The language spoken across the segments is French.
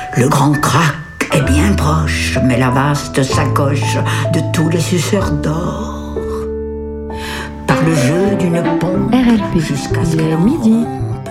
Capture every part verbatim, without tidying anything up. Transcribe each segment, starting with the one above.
Le grand crack est bien proche, mais la vaste sacoche de tous les suceurs d'or. Par le jeu d'une pompe R L P, jusqu'à ce il est qu'elle midi.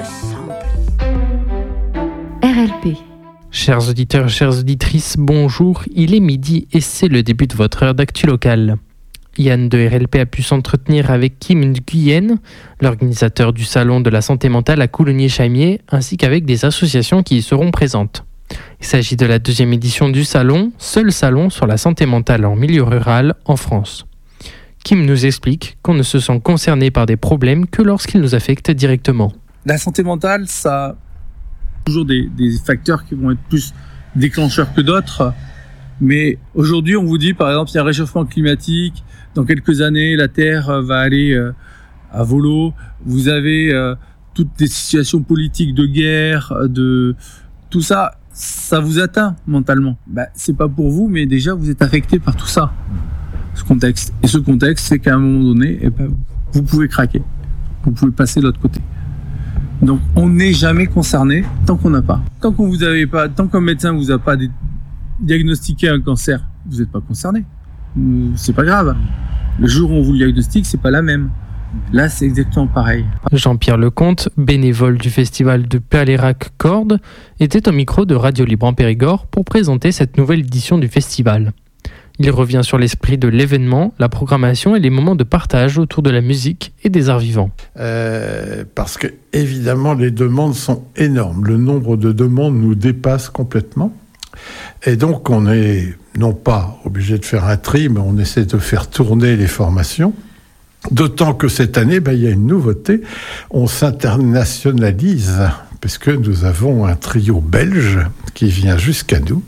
R L P. Chers auditeurs, chères auditrices, bonjour, il est midi et c'est le début de votre heure d'actu locale. Yann de R L P a pu s'entretenir avec Kim Nguyen, l'organisateur du salon de la santé mentale à Coulommiers-Chamiers, ainsi qu'avec des associations qui y seront présentes. Il s'agit de la deuxième édition du salon, seul salon sur la santé mentale en milieu rural en France. Kim nous explique qu'on ne se sent concerné par des problèmes que lorsqu'ils nous affectent directement. La santé mentale, ça a toujours des, des facteurs qui vont être plus déclencheurs que d'autres. Mais aujourd'hui, on vous dit, par exemple, il y a un réchauffement climatique. Dans quelques années, la Terre va aller euh, à volo. Vous avez euh, toutes des situations politiques de guerre, de tout ça. Ça vous atteint mentalement. Bah, c'est pas pour vous, mais déjà, vous êtes affecté par tout ça. Ce contexte. Et ce contexte, c'est qu'à un moment donné, eh ben, vous pouvez craquer. Vous pouvez passer de l'autre côté. Donc, on n'est jamais concerné tant qu'on n'a pas. Tant qu'on vous avez pas, tant qu'un médecin vous a pas dé- diagnostiqué un cancer, vous n'êtes pas concerné. C'est pas grave. Le jour où on vous le diagnostique, c'est pas la même. Là, c'est exactement pareil. Jean-Pierre Lecomte, bénévole du festival de Palérac Cordes, était au micro de Radio Libre en Périgord pour présenter cette nouvelle édition du festival. Il revient sur l'esprit de l'événement, la programmation et les moments de partage autour de la musique et des arts vivants. Euh, parce que, évidemment, les demandes sont énormes. Le nombre de demandes nous dépasse complètement. Et donc, on est non pas obligé de faire un tri, mais on essaie de faire tourner les formations. D'autant que cette année, ben, il y a une nouveauté. On s'internationalise, puisque nous avons un trio belge qui vient jusqu'à nous.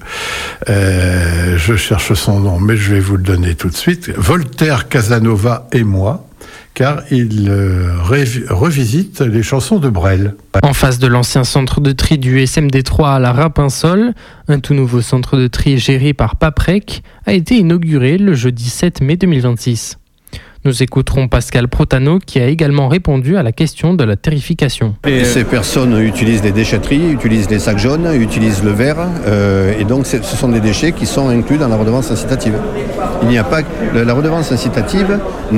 Euh, je cherche son nom, mais je vais vous le donner tout de suite. Voltaire, Casanova et moi, car il euh, rév- revisite les chansons de Brel. En face de l'ancien centre de tri du S M D trois à la Rapinsol, un tout nouveau centre de tri géré par Paprec a été inauguré le jeudi sept mai deux mille vingt-six. Nous écouterons Pascal Protano qui a également répondu à la question de la terrification. Et ces personnes utilisent les déchetteries, utilisent les sacs jaunes, utilisent le verre, euh, et donc ce sont des déchets qui sont inclus dans la redevance incitative. Il n'y a pas la redevance incitative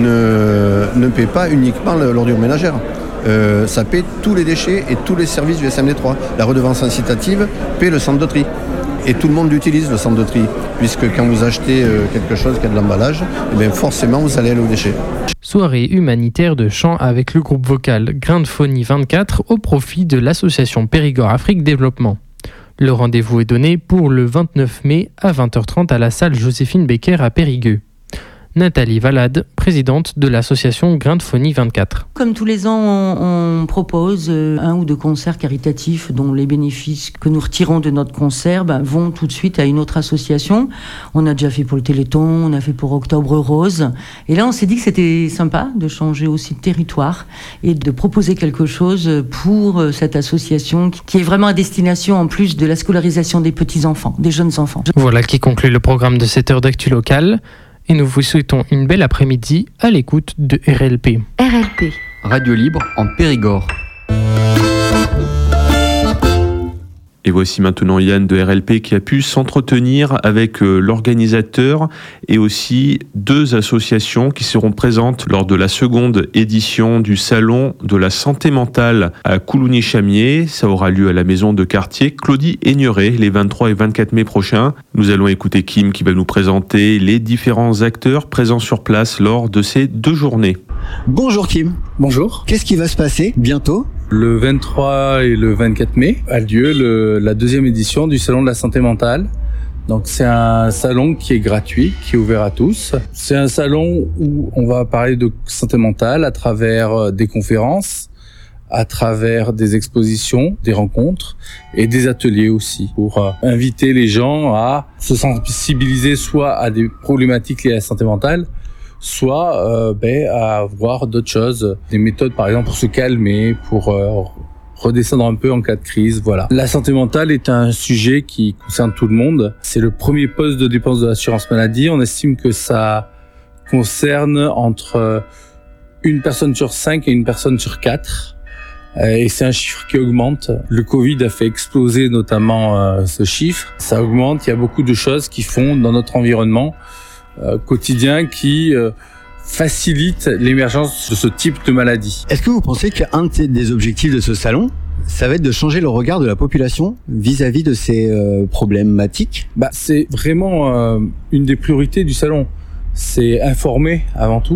ne ne paie pas uniquement l'ordure ménagère. Euh, ça paie tous les déchets et tous les services du S M D trois. La redevance incitative paie le centre de tri. Et tout le monde utilise le centre de tri, puisque quand vous achetez quelque chose qui a de l'emballage, eh bien forcément vous allez aller aux déchets. Soirée humanitaire de chant avec le groupe vocal Grain de Phonie vingt-quatre au profit de l'association Périgord Afrique Développement. Le rendez-vous est donné pour le vingt-neuf mai à vingt heures trente à la salle Joséphine Becker à Périgueux. Nathalie Valade, présidente de l'association Grain de Phonie vingt-quatre. Comme tous les ans, on, on propose un ou deux concerts caritatifs dont les bénéfices que nous retirons de notre concert ben, vont tout de suite à une autre association. On a déjà fait pour le Téléthon, on a fait pour Octobre Rose. Et là, on s'est dit que c'était sympa de changer aussi de territoire et de proposer quelque chose pour cette association qui est vraiment à destination en plus de la scolarisation des petits-enfants, des jeunes enfants. Voilà qui conclut le programme de cette heure d'actu locale. Et nous vous souhaitons une belle après-midi à l'écoute de R L P. R L P. Radio Libre en Périgord. Et voici maintenant Yann de R L P qui a pu s'entretenir avec l'organisateur et aussi deux associations qui seront présentes lors de la seconde édition du Salon de la santé mentale à Coulommiers-Chamiers. Ça aura lieu à la maison de quartier Claudie Aigneret les vingt-trois et vingt-quatre mai prochains. Nous allons écouter Kim qui va nous présenter les différents acteurs présents sur place lors de ces deux journées. Bonjour Kim. Bonjour. Qu'est-ce qui va se passer bientôt ? Le vingt-trois et le vingt-quatre mai a lieu le, la deuxième édition du Salon de la santé mentale. Donc c'est un salon qui est gratuit, qui est ouvert à tous. C'est un salon où on va parler de santé mentale à travers des conférences, à travers des expositions, des rencontres et des ateliers aussi pour euh, inviter les gens à se sensibiliser soit à des problématiques liées à la santé mentale, soit euh, ben, à voir d'autres choses, des méthodes par exemple pour se calmer, pour euh, redescendre un peu en cas de crise, voilà. La santé mentale est un sujet qui concerne tout le monde. C'est le premier poste de dépense de l'assurance maladie. On estime que ça concerne entre une personne sur cinq et une personne sur quatre. Et c'est un chiffre qui augmente. Le Covid a fait exploser notamment euh, ce chiffre. Ça augmente. Il y a beaucoup de choses qui font dans notre environnement euh, quotidien qui euh, facilitent l'émergence de ce type de maladie. Est-ce que vous pensez qu'un des objectifs de ce salon, ça va être de changer le regard de la population vis-à-vis de ces euh, problématiques ? Bah, c'est vraiment euh, une des priorités du salon. C'est informer avant tout.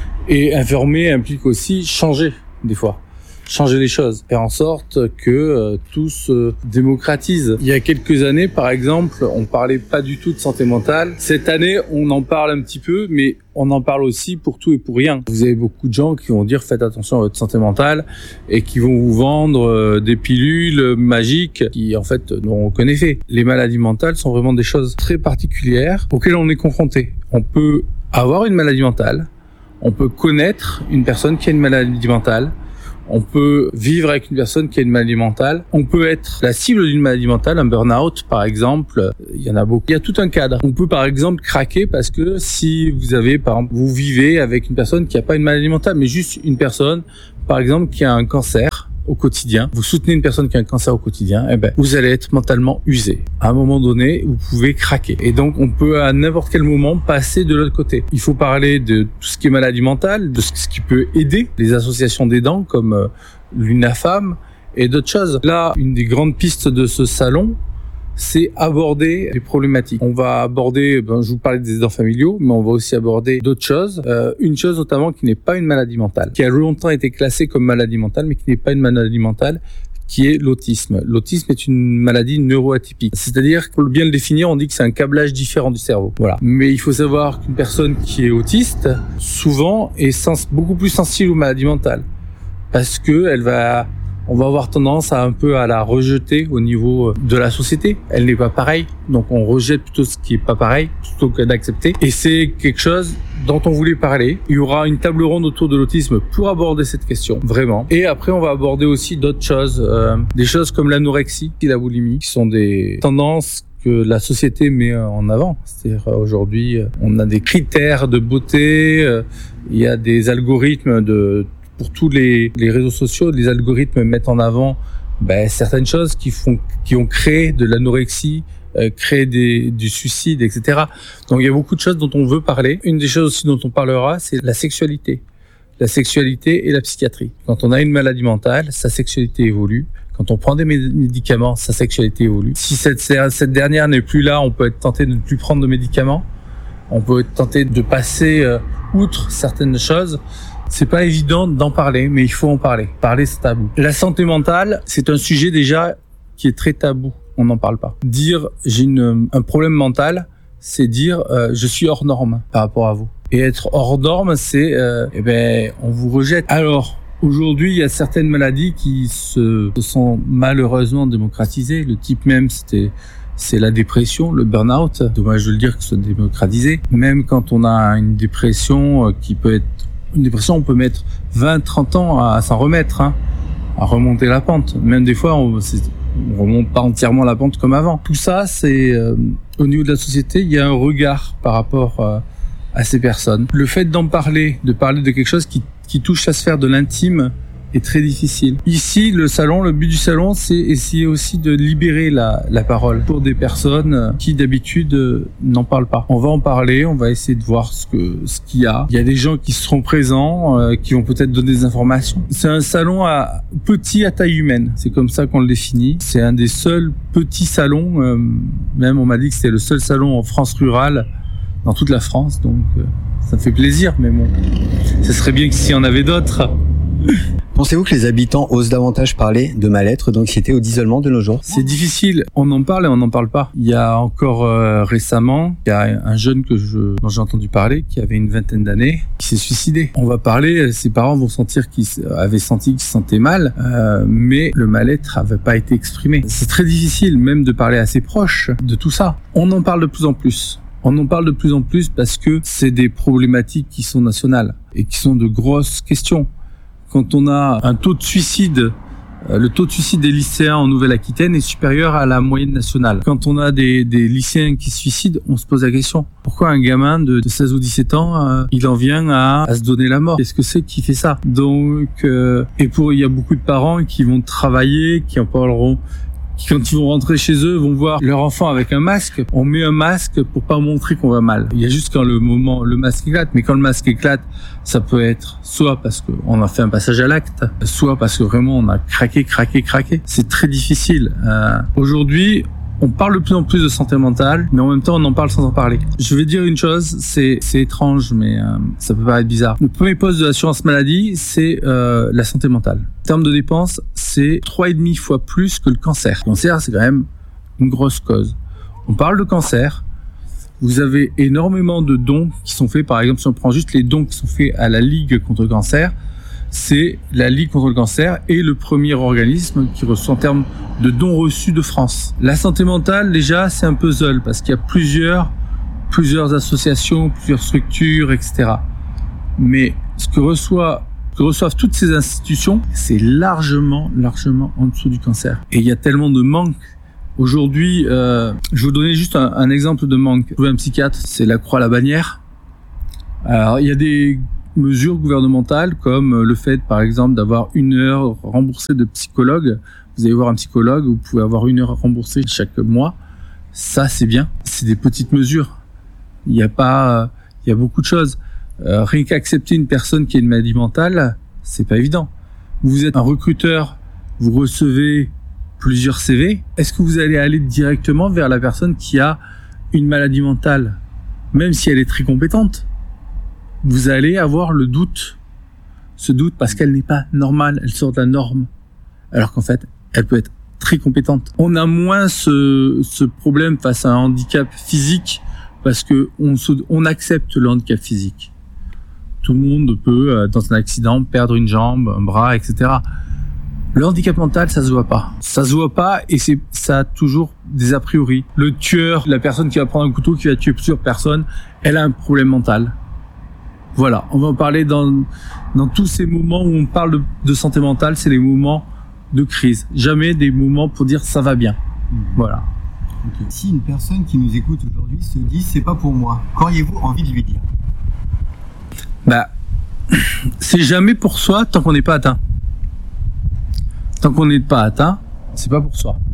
Et informer implique aussi changer des fois. Changer les choses, faire en sorte que euh, tout se démocratise. Il y a quelques années, par exemple, on parlait pas du tout de santé mentale. Cette année, on en parle un petit peu, mais on en parle aussi pour tout et pour rien. Vous avez beaucoup de gens qui vont dire faites attention à votre santé mentale et qui vont vous vendre euh, des pilules magiques qui, en fait, n'auront aucun effet. Les maladies mentales sont vraiment des choses très particulières auxquelles on est confronté. On peut avoir une maladie mentale, on peut connaître une personne qui a une maladie mentale, on peut vivre avec une personne qui a une maladie mentale. On peut être la cible d'une maladie mentale, un burn-out par exemple. Il y en a beaucoup. Il y a tout un cadre. On peut par exemple craquer parce que si vous avez, par exemple, vous vivez avec une personne qui n'a pas une maladie mentale, mais juste une personne, par exemple, qui a un cancer au quotidien, vous soutenez une personne qui a un cancer au quotidien, eh ben, vous allez être mentalement usé. À un moment donné, vous pouvez craquer. Et donc, on peut à n'importe quel moment passer de l'autre côté. Il faut parler de tout ce qui est maladie mentale, de ce qui peut aider les associations d'aidants comme euh, l'UNAFAM et d'autres choses. Là, une des grandes pistes de ce salon, c'est aborder les problématiques. On va aborder, ben, je vous parlais des aidants familiaux, mais on va aussi aborder d'autres choses. Euh, une chose notamment qui n'est pas une maladie mentale, qui a longtemps été classée comme maladie mentale, mais qui n'est pas une maladie mentale, qui est l'autisme. L'autisme est une maladie neuroatypique. C'est-à-dire, pour bien le définir, on dit que c'est un câblage différent du cerveau. Voilà. Mais il faut savoir qu'une personne qui est autiste, souvent, est sens- beaucoup plus sensible aux maladies mentales. Parce que elle va... on va avoir tendance à un peu à la rejeter au niveau de la société. Elle n'est pas pareille, donc on rejette plutôt ce qui est pas pareil, plutôt que d'accepter. Et c'est quelque chose dont on voulait parler. Il y aura une table ronde autour de l'autisme pour aborder cette question, vraiment. Et après, on va aborder aussi d'autres choses, euh, des choses comme l'anorexie et la boulimie, qui sont des tendances que la société met en avant. C'est-à-dire aujourd'hui, on a des critères de beauté, euh, il y a des algorithmes de pour tous les, les réseaux sociaux, les algorithmes mettent en avant ben, certaines choses qui font, qui ont créé de l'anorexie, euh, créé des, du suicide, et cetera. Donc il y a beaucoup de choses dont on veut parler. Une des choses aussi dont on parlera, c'est la sexualité. La sexualité et la psychiatrie. Quand on a une maladie mentale, sa sexualité évolue. Quand on prend des médicaments, sa sexualité évolue. Si cette, cette dernière n'est plus là, on peut être tenté de ne plus prendre de médicaments. On peut être tenté de passer euh, outre certaines choses. C'est pas évident d'en parler, mais il faut en parler. Parler, c'est tabou. La santé mentale, c'est un sujet déjà qui est très tabou. On n'en parle pas. Dire j'ai une, un problème mental, c'est dire euh, je suis hors norme par rapport à vous. Et être hors norme, c'est euh, eh ben on vous rejette. Alors aujourd'hui, il y a certaines maladies qui se, se sont malheureusement démocratisées. Le type même, c'était c'est la dépression, le burn-out. Dommage de le dire que ce soit démocratisé. Même quand on a une dépression euh, qui peut être une dépression, on peut mettre vingt, trente ans à, à s'en remettre, hein, à remonter la pente. Même des fois, on, c'est, on remonte pas entièrement la pente comme avant. Tout ça, c'est euh, au niveau de la société, il y a un regard par rapport euh, à ces personnes. Le fait d'en parler, de parler de quelque chose qui, qui touche la sphère de l'intime, est très difficile. Ici, le salon, le but du salon, c'est essayer aussi de libérer la, la parole pour des personnes qui d'habitude n'en parlent pas. On va en parler, on va essayer de voir ce que ce qu'il y a. Il y a des gens qui seront présents, euh, qui vont peut-être donner des informations. C'est un salon à petit à taille humaine. C'est comme ça qu'on le définit. C'est un des seuls petits salons. Euh, même on m'a dit que c'était le seul salon en France rurale, dans toute la France. Donc euh, ça me fait plaisir, mais bon, ça serait bien que s'il y en avait d'autres. Pensez-vous que les habitants osent davantage parler de mal-être, d'anxiété ou d'isolement de nos jours ? C'est difficile. On en parle et on n'en parle pas. Il y a encore euh, récemment, il y a un jeune que je, dont j'ai entendu parler, qui avait une vingtaine d'années, qui s'est suicidé. On va parler, ses parents vont sentir qu'ils avaient senti qu'ils se sentaient mal, euh, mais le mal-être n'avait pas été exprimé. C'est très difficile même de parler à ses proches de tout ça. On en parle de plus en plus. On en parle de plus en plus parce que c'est des problématiques qui sont nationales et qui sont de grosses questions. Quand on a un taux de suicide Le taux de suicide des lycéens en Nouvelle-Aquitaine est supérieur à la moyenne nationale. Quand on a des, des lycéens qui se suicident, on se pose la question. Pourquoi un gamin de, de seize ou dix-sept ans, euh, il en vient à, à se donner la mort? Qu'est-ce que c'est qui fait ça? Donc, euh, et pour, il y a beaucoup de parents qui vont travailler, qui en parleront, qui quand ils vont rentrer chez eux, vont voir leur enfant avec un masque. On met un masque pour pas montrer qu'on va mal. Il y a juste quand le moment, le masque éclate. Mais quand le masque éclate, ça peut être soit parce qu'on a fait un passage à l'acte, soit parce que vraiment on a craqué, craqué, craqué. C'est très difficile. Euh, aujourd'hui, on parle de plus en plus de santé mentale, mais en même temps, on en parle sans en parler. Je vais dire une chose, c'est, c'est étrange, mais euh, ça peut paraître bizarre. Le premier poste de l'assurance maladie, c'est euh, la santé mentale. En termes de dépenses, c'est trois et demi fois plus que le cancer. Le cancer, c'est quand même une grosse cause. On parle de cancer. Vous avez énormément de dons qui sont faits. Par exemple, si on prend juste les dons qui sont faits à la Ligue contre le cancer, c'est la Ligue contre le cancer et le premier organisme qui reçoit en termes de dons reçus de France. La santé mentale, déjà, c'est un puzzle parce qu'il y a plusieurs, plusieurs associations, plusieurs structures, et cetera. Mais ce que reçoit, ce que reçoivent toutes ces institutions, c'est largement, largement en dessous du cancer. Et il y a tellement de manques. Aujourd'hui, euh, je vais vous donner juste un, un exemple de manque. Trouver un psychiatre, c'est la croix à la bannière. Alors, il y a des mesures gouvernementales comme le fait, par exemple, d'avoir une heure remboursée de psychologue. Vous allez voir un psychologue, vous pouvez avoir une heure remboursée chaque mois. Ça, c'est bien. C'est des petites mesures. Il y a pas, il y a beaucoup de choses. Euh, rien qu'accepter une personne qui a une maladie mentale, c'est pas évident. Vous êtes un recruteur, vous recevez plusieurs C V. Est-ce que vous allez aller directement vers la personne qui a une maladie mentale, même si elle est très compétente? Vous allez avoir le doute. Ce doute parce qu'elle n'est pas normale, elle sort de la norme. Alors qu'en fait, elle peut être très compétente. On a moins ce, ce problème face à un handicap physique parce que on, se, on accepte le handicap physique. Tout le monde peut, dans un accident, perdre une jambe, un bras, et cetera. Le handicap mental, ça se voit pas. Ça se voit pas et c'est, ça a toujours des a priori. Le tueur, la personne qui va prendre un couteau, qui va tuer plusieurs personnes, elle a un problème mental. Voilà, on va en parler dans, dans tous ces moments où on parle de, de santé mentale, c'est les moments de crise. Jamais des moments pour dire ça va bien. Voilà. Okay. Si une personne qui nous écoute aujourd'hui se dit c'est pas pour moi, qu'auriez-vous envie de lui dire? Bah, c'est jamais pour soi tant qu'on n'est pas atteint. Tant qu'on n'est pas atteint, c'est pas pour soi.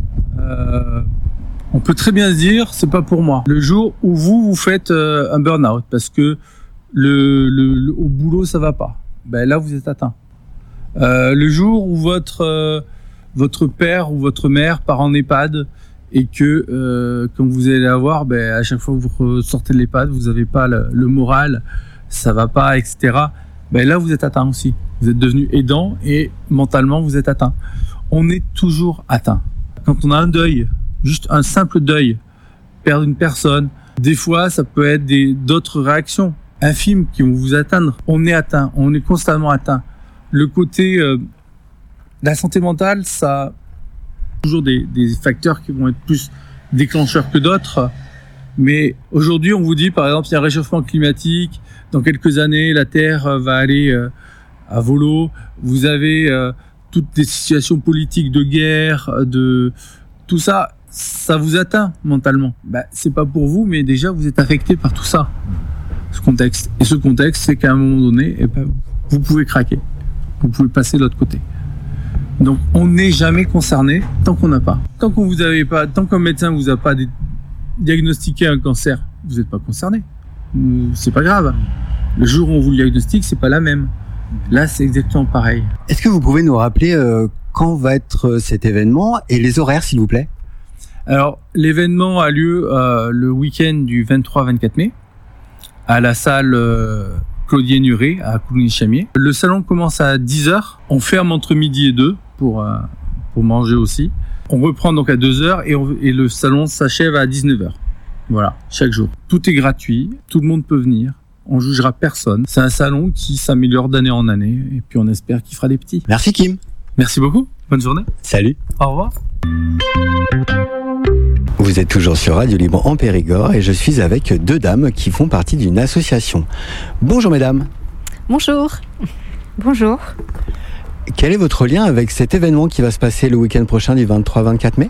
Euh, on peut très bien se dire c'est pas pour moi. Le jour où vous vous faites euh, un burn-out parce que Le, le, le, au boulot ça va pas, ben là vous êtes atteint. Euh, le jour où votre euh, votre père ou votre mère part en EHPAD et que euh, quand vous allez la voir, ben à chaque fois que vous sortez de l'EHPAD, vous avez pas le, le moral, ça va pas, et cetera. Ben là vous êtes atteint aussi. Vous êtes devenu aidant et mentalement vous êtes atteint. On est toujours atteint. Quand on a un deuil, juste un simple deuil, perdre une personne, des fois ça peut être des d'autres réactions infimes qui vont vous atteindre. On est atteint, on est constamment atteint. Le côté euh, la santé mentale, ça a toujours des, des facteurs qui vont être plus déclencheurs que d'autres. Mais aujourd'hui, on vous dit, par exemple, il y a un réchauffement climatique. Dans quelques années, la Terre va aller euh, à volo. Vous avez euh, toutes des situations politiques de guerre, de tout ça, ça vous atteint mentalement. Bah, c'est pas pour vous, mais déjà vous êtes affecté par tout ça. Ce contexte. Et ce contexte, c'est qu'à un moment donné, eh ben, vous pouvez craquer. Vous pouvez passer de l'autre côté. Donc, on n'est jamais concerné tant qu'on n'a pas. Tant qu'on vous avez pas, tant qu'un médecin vous a pas diagnostiqué un cancer, vous n'êtes pas concerné. C'est pas grave. Le jour où on vous le diagnostique, c'est pas la même. Là, c'est exactement pareil. Est-ce que vous pouvez nous rappeler euh, quand va être cet événement et les horaires, s'il vous plaît? Alors, l'événement a lieu euh, le week-end du vingt-trois vingt-quatre mai. À la salle euh, Claudien Nuret à Cougny-Chamier. Le salon commence à dix heures. On ferme entre midi et deux pour, euh, pour manger aussi. On reprend donc à deux heures et, on, et le salon s'achève à dix-neuf heures. Voilà, chaque jour. Tout est gratuit, tout le monde peut venir. On jugera personne. C'est un salon qui s'améliore d'année en année et puis on espère qu'il fera des petits. Merci Kim. Merci beaucoup. Bonne journée. Salut. Au revoir. Vous êtes toujours sur Radio Libre en Périgord et je suis avec deux dames qui font partie d'une association. Bonjour mesdames. Bonjour. Bonjour. Quel est votre lien avec cet événement qui va se passer le week-end prochain du vingt-trois vingt-quatre mai ?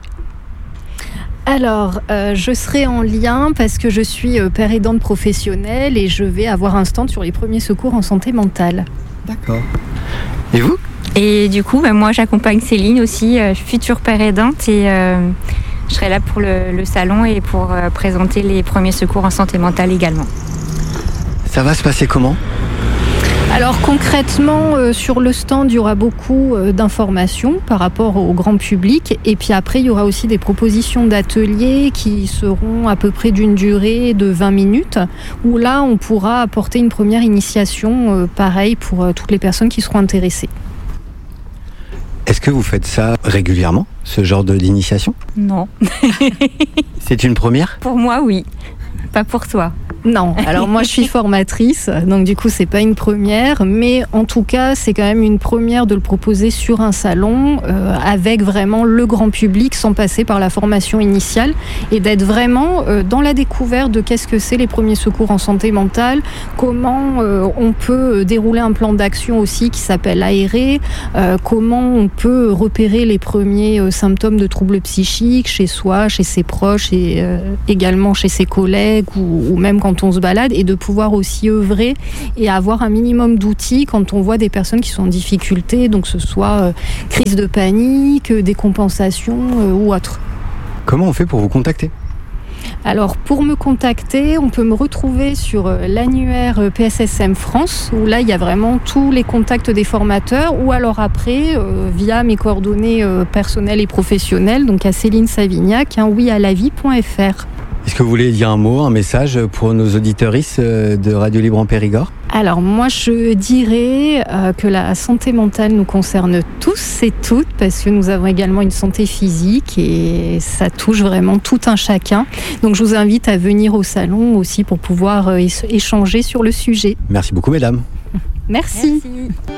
Alors, euh, je serai en lien parce que je suis euh, père aidante professionnelle et je vais avoir un stand sur les premiers secours en santé mentale. D'accord. Et vous ? Et du coup, bah, moi j'accompagne Céline aussi, euh, future père aidante, et euh, je serai là pour le, le salon et pour euh, présenter les premiers secours en santé mentale également. Ça va se passer comment ? Alors concrètement, euh, sur le stand, il y aura beaucoup euh, d'informations par rapport au grand public. Et puis après, il y aura aussi des propositions d'ateliers qui seront à peu près d'une durée de vingt minutes, où là, on pourra apporter une première initiation, euh, pareil, pour euh, toutes les personnes qui seront intéressées. Est-ce que vous faites ça régulièrement, ce genre de, d'initiation ? Non. C'est une première ? Pour moi, oui. Pas pour toi. Non, alors moi je suis formatrice, donc du coup c'est pas une première, mais en tout cas c'est quand même une première de le proposer sur un salon euh, avec vraiment le grand public sans passer par la formation initiale et d'être vraiment euh, dans la découverte de qu'est-ce que c'est les premiers secours en santé mentale, comment euh, on peut dérouler un plan d'action aussi qui s'appelle aérer, euh, comment on peut repérer les premiers euh, symptômes de troubles psychiques chez soi, chez ses proches et euh, également chez ses collègues ou, ou même quand on se balade, et de pouvoir aussi œuvrer et avoir un minimum d'outils quand on voit des personnes qui sont en difficulté, donc que ce soit euh, crise de panique, décompensation euh, ou autre. Comment on fait pour vous contacter ? Alors pour me contacter, on peut me retrouver sur euh, l'annuaire P S S M France, où là il y a vraiment tous les contacts des formateurs, ou alors après euh, via mes coordonnées euh, personnelles et professionnelles, donc à Céline Savignac, hein, oui à la vie point f r. Est-ce que vous voulez dire un mot, un message pour nos auditrices de Radio Libre en Périgord ? Alors moi je dirais euh, que la santé mentale nous concerne tous et toutes, parce que nous avons également une santé physique et ça touche vraiment tout un chacun. Donc je vous invite à venir au salon aussi pour pouvoir euh, échanger sur le sujet. Merci beaucoup mesdames. Merci. Merci.